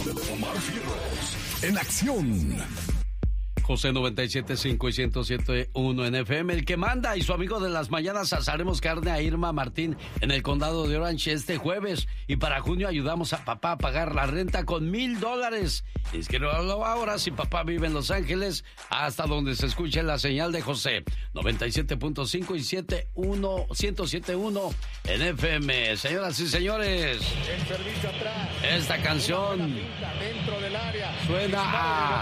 Omar Fierros, en acción. José 97.5 y 107.1 en FM, el que manda, y su amigo de las mañanas. Asaremos carne a Irma Martín en el condado de Orange este jueves, y para junio ayudamos a papá a pagar la renta con $1,000. Inscríbalo ahora si papá vive en Los Ángeles, hasta donde se escuche la señal de José 97.5 y 107.1 en FM. Señoras y señores, el servicio atrás, esta canción dentro del área suena a...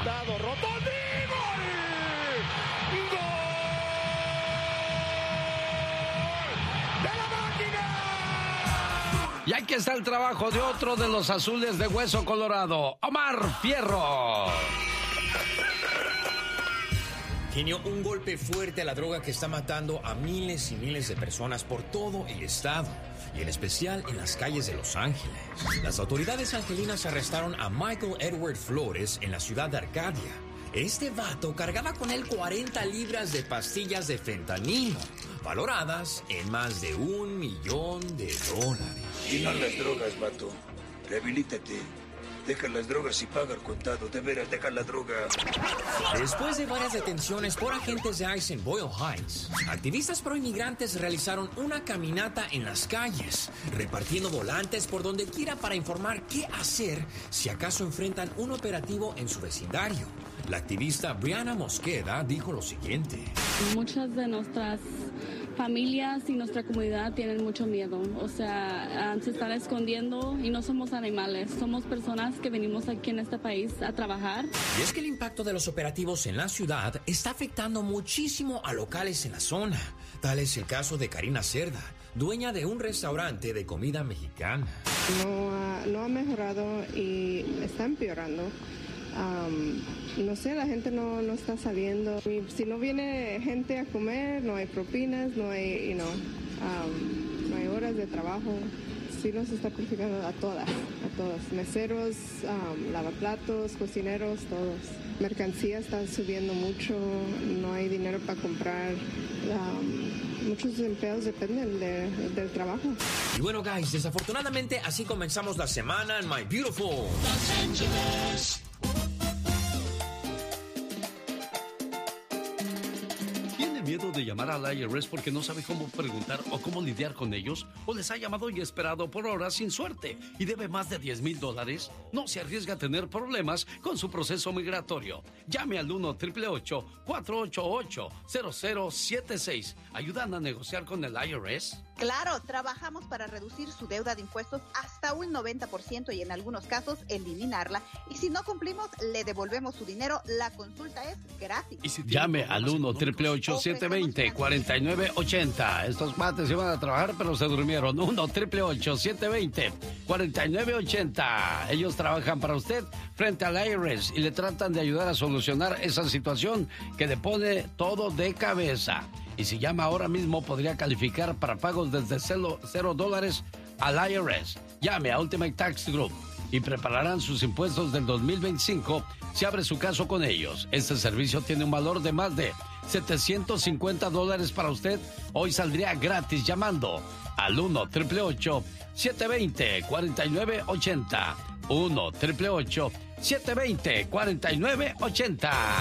Y aquí está el trabajo de otro de los azules de hueso colorado, Omar Fierro. Genio, un golpe fuerte a la droga que está matando a miles y miles de personas por todo el estado, y en especial en las calles de Los Ángeles. Las autoridades angelinas arrestaron a Michael Edward Flores en la ciudad de Arcadia. Este vato cargaba con él 40 libras de pastillas de fentanilo, valoradas en más de $1 millón. Y no las drogas, vato. Rehabilítate. Deja las drogas y paga el contado. De veras, deja la droga. Después de varias detenciones por agentes de ICE en Boyle Heights, activistas proinmigrantes realizaron una caminata en las calles, repartiendo volantes por donde quiera para informar qué hacer si acaso enfrentan un operativo en su vecindario. La activista Brianna Mosqueda dijo lo siguiente: muchas de nuestras familias y nuestra comunidad tienen mucho miedo, o sea, se están escondiendo, y no somos animales, somos personas que venimos aquí en este país a trabajar. Y es que el impacto de los operativos en la ciudad está afectando muchísimo a locales en la zona. Tal es el caso de Karina Cerda, dueña de un restaurante de comida mexicana. No ha mejorado y está empeorando. No sé, la gente no está saliendo. Y si no viene gente a comer, no hay propinas, no hay, no hay horas de trabajo. Sí nos está perjudicando a todas. Meseros, lavaplatos, cocineros, todos. Mercancía está subiendo mucho, no hay dinero para comprar. Muchos empleados dependen del trabajo. Y bueno, guys, desafortunadamente así comenzamos la semana en My Beautiful Los Angeles. ¿Miedo de llamar al IRS porque no sabe cómo preguntar o cómo lidiar con ellos? ¿O les ha llamado y esperado por horas sin suerte y debe más de $10,000? No se arriesga a tener problemas con su proceso migratorio. Llame al 1-888-488-0076. ¿Ayudan a negociar con el IRS? Claro, trabajamos para reducir su deuda de impuestos hasta un 90% y en algunos casos eliminarla. Y si no cumplimos, le devolvemos su dinero. La consulta es gratis. Llame al 1-888-720-4980. Estos mates iban a trabajar, pero se durmieron. 1-888-720-4980. Ellos trabajan para usted frente al IRS y le tratan de ayudar a solucionar esa situación que le pone todo de cabeza. Y si llama ahora mismo, podría calificar para pagos desde $0 al IRS. Llame a Ultimate Tax Group y prepararán sus impuestos del 2025 si abre su caso con ellos. Este servicio tiene un valor de más de $750 para usted. Hoy saldría gratis llamando al 1-888-720-4980. 1-888-720-4980.